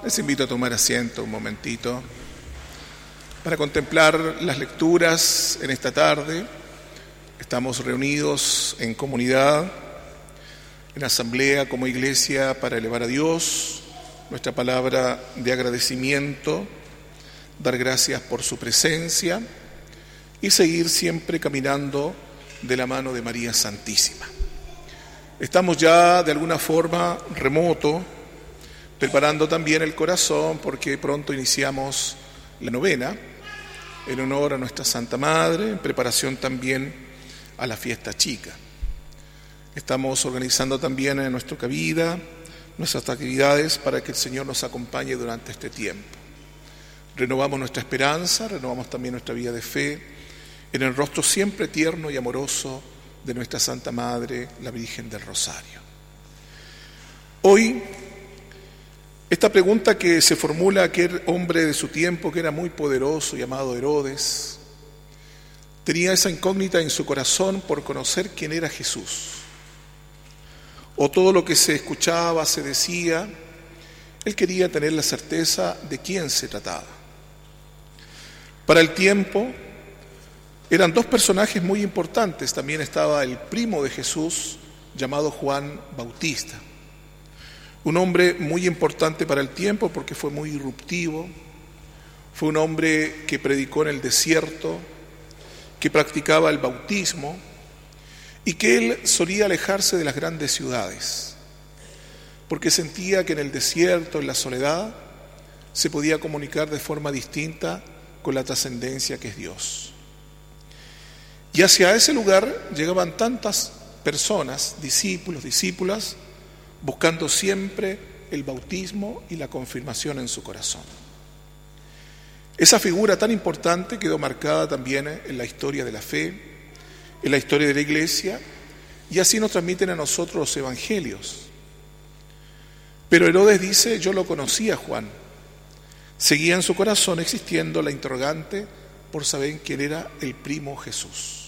Les invito a tomar asiento un momentito para contemplar las lecturas en esta tarde. Estamos reunidos en comunidad, en asamblea como iglesia para elevar a Dios nuestra palabra de agradecimiento, dar gracias por su presencia y seguir siempre caminando de la mano de María Santísima. Estamos ya de alguna forma remoto, preparando también el corazón porque pronto iniciamos la novena en honor a nuestra Santa Madre, en preparación también a la fiesta chica. Estamos organizando también en nuestra cabida nuestras actividades para que el Señor nos acompañe durante este tiempo. Renovamos nuestra esperanza, renovamos también nuestra vida de fe en el rostro siempre tierno y amoroso de nuestra Santa Madre, la Virgen del Rosario. Hoy, esta pregunta que se formula aquel hombre de su tiempo que era muy poderoso, llamado Herodes, tenía esa incógnita en su corazón por conocer quién era Jesús. O todo lo que se escuchaba, se decía, él quería tener la certeza de quién se trataba. Para el tiempo eran dos personajes muy importantes. También estaba el primo de Jesús, llamado Juan Bautista. Un hombre muy importante para el tiempo porque fue muy irruptivo. Fue un hombre que predicó en el desierto, que practicaba el bautismo y que él solía alejarse de las grandes ciudades porque sentía que en el desierto, en la soledad, se podía comunicar de forma distinta con la trascendencia que es Dios. Y hacia ese lugar llegaban tantas personas, discípulos, discípulas, buscando siempre el bautismo y la confirmación en su corazón. Esa figura tan importante quedó marcada también en la historia de la fe, en la historia de la Iglesia, y así nos transmiten a nosotros los evangelios. Pero Herodes dice: yo lo conocía, Juan. Seguía en su corazón existiendo la interrogante por saber quién era el primo Jesús.